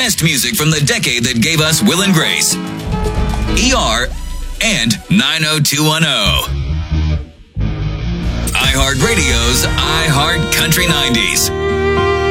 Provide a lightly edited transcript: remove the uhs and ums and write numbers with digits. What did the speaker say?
best music from the decade that gave us Will and Grace, ER, and 90210. iHeartRadio's iHeart Country 90s.